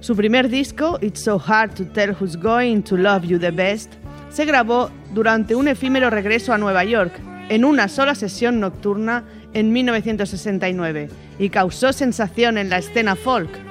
Su primer disco, It's So Hard to Tell Who's Going to Love You the Best, se grabó durante un efímero regreso a Nueva York, en una sola sesión nocturna en 1969, y causó sensación en la escena folk.